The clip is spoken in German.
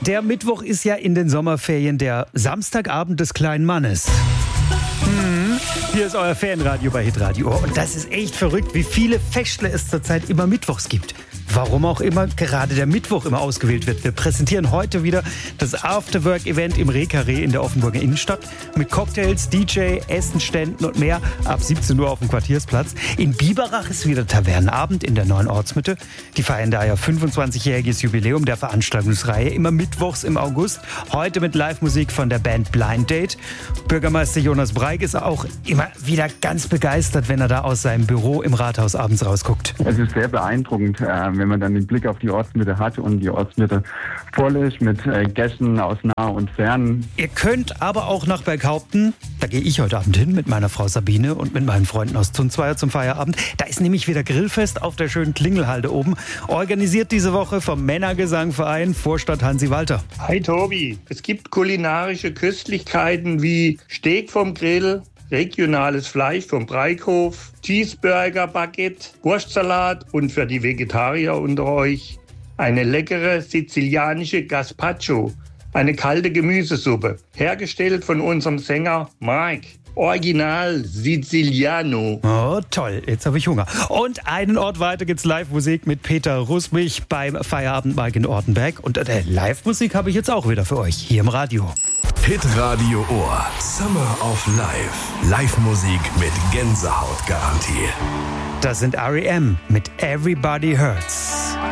Der Mittwoch ist ja in den Sommerferien der Samstagabend des kleinen Mannes. Hier ist euer Fanradio bei Hitradio. Und das ist echt verrückt, wie viele Festle es zurzeit immer mittwochs gibt. Warum auch immer gerade der Mittwoch immer ausgewählt wird. Wir präsentieren heute wieder das Afterwork-Event im Reh-Carré in der Offenburger Innenstadt mit Cocktails, DJ, Essenständen und mehr ab 17 Uhr auf dem Quartiersplatz. In Biberach ist wieder Tavernenabend in der neuen Ortsmitte. Die feiern da ja 25-jähriges Jubiläum der Veranstaltungsreihe, immer mittwochs im August. Heute mit Live-Musik von der Band Blind Date. Bürgermeister Jonas Breik ist auch immer wieder ganz begeistert, wenn er da aus seinem Büro im Rathaus abends rausguckt. Es ist sehr beeindruckend, wenn man dann den Blick auf die Ortsmitte hat und die Ortsmitte voll ist mit Gästen aus nah und fern. Ihr könnt aber auch nach Berghaupten, da gehe ich heute Abend hin mit meiner Frau Sabine und mit meinen Freunden aus Zunzweier zum Feierabend. Da ist nämlich wieder Grillfest auf der schönen Klingelhalde oben. Organisiert diese Woche vom Männergesangverein Vorstadt Hansi Walter. Hi Tobi, es gibt kulinarische Köstlichkeiten wie Steak vom Grill, regionales Fleisch vom Breikhof, Cheeseburger, Baguette, Wurstsalat und für die Vegetarier unter euch eine leckere sizilianische Gazpacho, eine kalte Gemüsesuppe, hergestellt von unserem Sänger Mike. Original Siziliano. Oh, toll. Jetzt habe ich Hunger. Und einen Ort weiter gibt's Live-Musik mit Peter Rusmich beim Feierabend Mike in Ortenberg. Und Live-Musik habe ich jetzt auch wieder für euch hier im Radio. Hitradio Ohr. Summer of Life. Live-Musik mit Gänsehautgarantie. Das sind R.E.M. mit Everybody Hurts.